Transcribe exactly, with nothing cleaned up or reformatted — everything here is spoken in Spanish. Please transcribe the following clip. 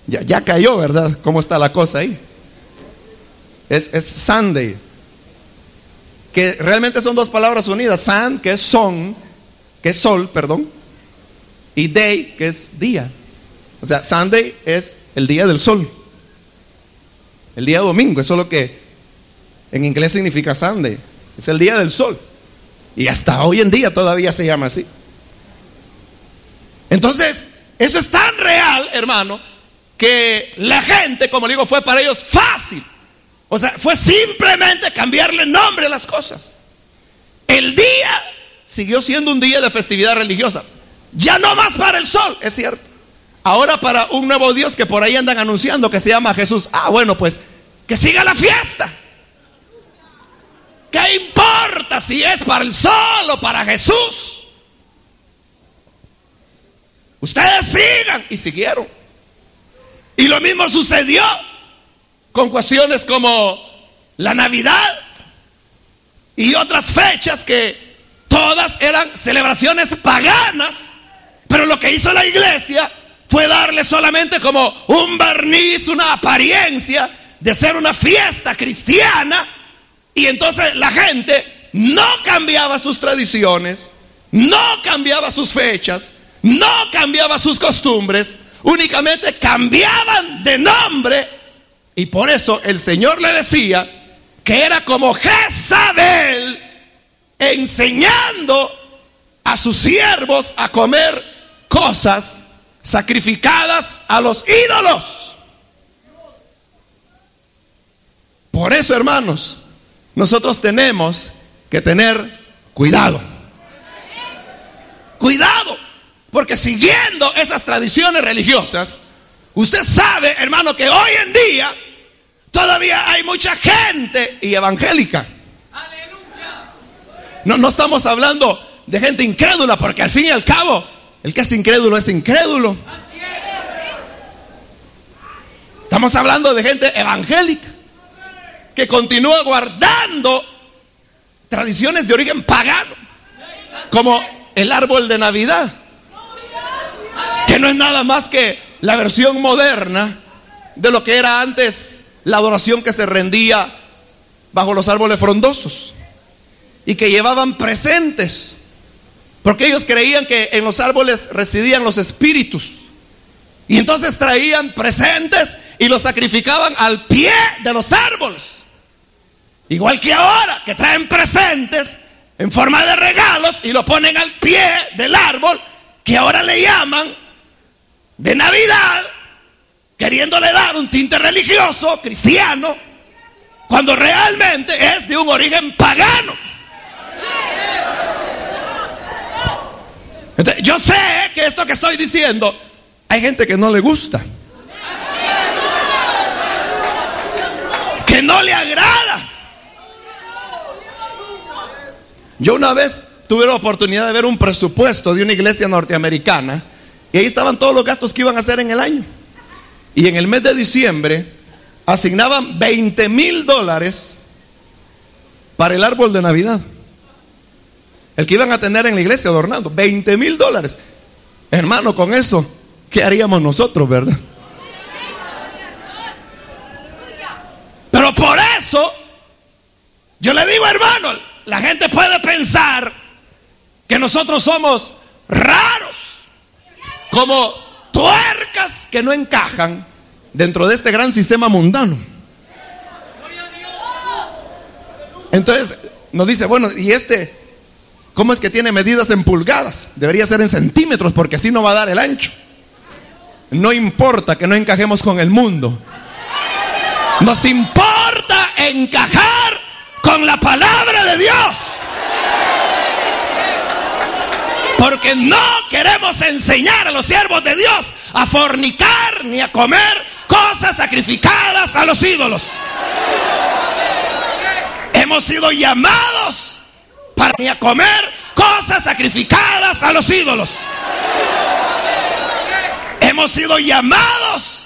Ya, ya cayó, ¿verdad? ¿Cómo está la cosa ahí? Es, es Sunday, que realmente son dos palabras unidas. Sun, que es son, que es sol, perdón, y day, que es día. O sea, Sunday es el día del sol, el día domingo. Eso es lo que en inglés significa Sunday. Es el día del sol. Y hasta hoy en día todavía se llama así. Entonces, eso es tan real, hermano, que la gente, como digo, fue para ellos fácil. O sea, fue simplemente cambiarle nombre a las cosas. El día siguió siendo un día de festividad religiosa. Ya no más para el sol, es cierto. Ahora para un nuevo Dios que por ahí andan anunciando, que se llama Jesús. Ah, bueno, pues que siga la fiesta. ¿Qué importa si es para el sol o para Jesús? Ustedes sigan. Y siguieron. Y lo mismo sucedió con cuestiones como la Navidad y otras fechas que todas eran celebraciones paganas. Pero lo que hizo la iglesia fue darle solamente como un barniz, una apariencia de ser una fiesta cristiana. Y entonces la gente no cambiaba sus tradiciones, no cambiaba sus fechas, no cambiaba sus costumbres, únicamente cambiaban de nombre. Y por eso el Señor le decía que era como Jezabel enseñando a sus siervos a comer cosas sacrificadas a los ídolos. Por eso, hermanos, nosotros tenemos que tener cuidado. Cuidado, porque siguiendo esas tradiciones religiosas, usted sabe, hermano, que hoy en día todavía hay mucha gente y evangélica. No, no estamos hablando de gente incrédula, porque al fin y al cabo, el que es incrédulo es incrédulo. Estamos hablando de gente evangélica que continúa guardando tradiciones de origen pagano, como el árbol de Navidad, que no es nada más que la versión moderna de lo que era antes la adoración que se rendía bajo los árboles frondosos y que llevaban presentes, porque ellos creían que en los árboles residían los espíritus, y entonces traían presentes y los sacrificaban al pie de los árboles. Igual que ahora, que traen presentes en forma de regalos y lo ponen al pie del árbol, que ahora le llaman de Navidad, queriéndole dar un tinte religioso, cristiano, cuando realmente es de un origen pagano. Entonces, yo sé que esto que estoy diciendo, hay gente que no le gusta, que no le agrada. Yo una vez tuve la oportunidad de ver un presupuesto de una iglesia norteamericana, y ahí estaban todos los gastos que iban a hacer en el año. Y en el mes de diciembre asignaban veinte mil dólares para el árbol de Navidad, el que iban a tener en la iglesia adornando. veinte mil dólares. Hermano, con eso, ¿qué haríamos nosotros, verdad? Pero por eso yo le digo, hermano, la gente puede pensar que nosotros somos raros, como tuercas que no encajan dentro de este gran sistema mundano. Entonces nos dice, bueno, ¿y este cómo es que tiene medidas en pulgadas? Debería ser en centímetros, porque así no va a dar el ancho. No importa que no encajemos con el mundo, nos importa encajar con la palabra de Dios, porque no queremos enseñar a los siervos de Dios a fornicar ni a comer cosas sacrificadas a los ídolos. Hemos sido llamados para ni a comer cosas sacrificadas a los ídolos. Hemos sido llamados